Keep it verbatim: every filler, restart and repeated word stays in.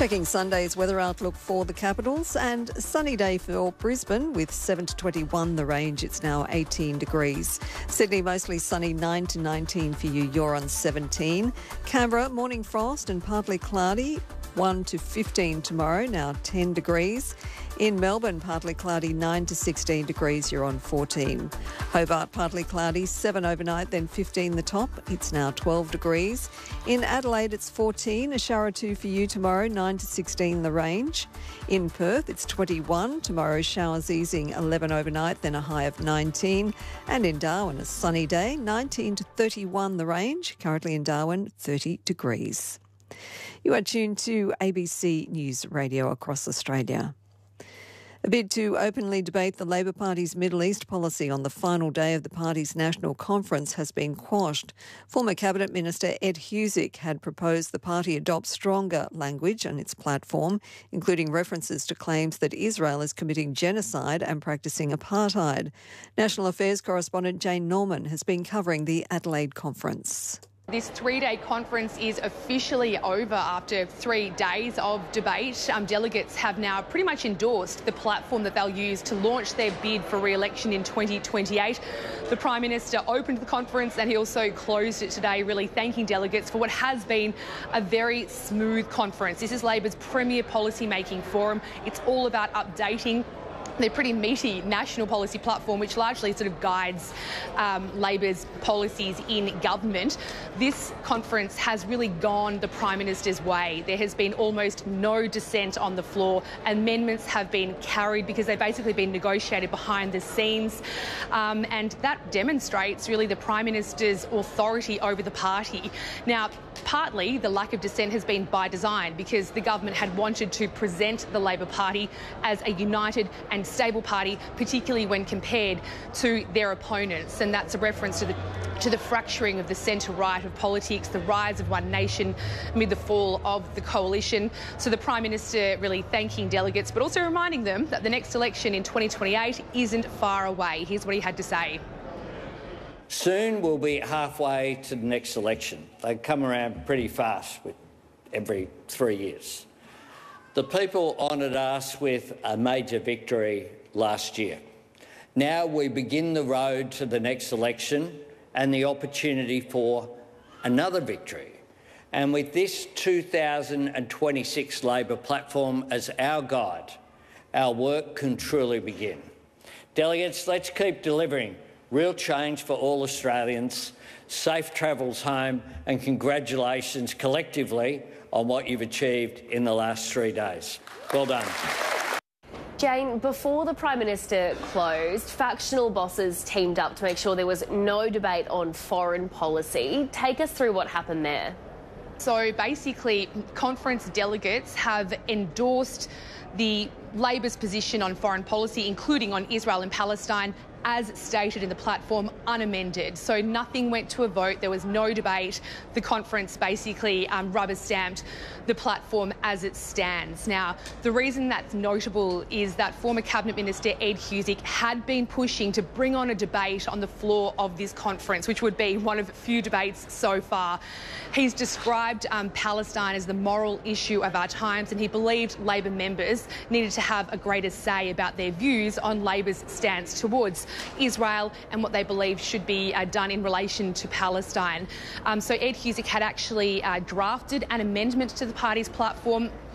Checking Sunday's weather outlook for the capitals, and a sunny day for Brisbane with seven to twenty-one the range. It's now eighteen degrees. Sydney mostly sunny, nine to nineteen for you. You're on seventeen. Canberra morning frost and partly cloudy, one to fifteen tomorrow, now ten degrees. In Melbourne, partly cloudy, nine to sixteen degrees, you're on fourteen. Hobart, partly cloudy, seven overnight, then fifteen the top, it's now twelve degrees. In Adelaide, it's fourteen, a shower or two for you tomorrow, nine to sixteen the range. In Perth, it's twenty-one, tomorrow showers easing, eleven overnight, then a high of nineteen. And in Darwin, a sunny day, nineteen to thirty-one the range, currently in Darwin, thirty degrees. You are tuned to A B C News Radio across Australia. A bid to openly debate the Labor Party's Middle East policy on the final day of the party's national conference has been quashed. Former Cabinet Minister Ed Husic had proposed the party adopt stronger language on its platform, including references to claims that Israel is committing genocide and practising apartheid. National Affairs correspondent Jane Norman has been covering the Adelaide conference. This three-day conference is officially over after three days of debate. Um, delegates have now pretty much endorsed the platform that they'll use to launch their bid for re-election in twenty twenty-eight. The Prime Minister opened the conference and he also closed it today, really thanking delegates for what has been a very smooth conference. This is Labor's premier policy-making forum. It's all about updating their pretty meaty national policy platform, which largely sort of guides um, Labor's policies in government. This conference has really gone the Prime Minister's way. There has been almost no dissent on the floor. Amendments have been carried because they've basically been negotiated behind the scenes. Um, and that demonstrates really the Prime Minister's authority over the party. Now, partly the lack of dissent has been by design because the government had wanted to present the Labor Party as a united and stable party, particularly when compared to their opponents. And that's a reference to the to the fracturing of the centre-right of politics, the rise of One Nation amid the fall of the coalition. So the Prime Minister really thanking delegates, but also reminding them that the next election in twenty twenty-eight isn't far away. Here's what he had to say. Soon we'll be halfway to the next election. They come around pretty fast, with every three years. The people honoured us with a major victory last year. Now we begin the road to the next election and the opportunity for another victory. And with this two thousand twenty-six Labor platform as our guide, our work can truly begin. Delegates, let's keep delivering real change for all Australians, safe travels home, and congratulations collectively on what you've achieved in the last three days. Well done. Jane, before the Prime Minister closed, factional bosses teamed up to make sure there was no debate on foreign policy. Take us through what happened there. So basically, conference delegates have endorsed the Labor's position on foreign policy, including on Israel and Palestine, as stated in the platform, unamended. So nothing went to a vote. There was no debate. The conference basically um, rubber-stamped the platform as it stands. Now, the reason that's notable is that former Cabinet Minister Ed Husic had been pushing to bring on a debate on the floor of this conference, which would be one of few debates so far. He's described um, Palestine as the moral issue of our times, and he believed Labor members needed to have a greater say about their views on Labor's stance towards Israel and what they believe should be uh, done in relation to Palestine. Um, so Ed Husic had actually uh, drafted an amendment to the party's platform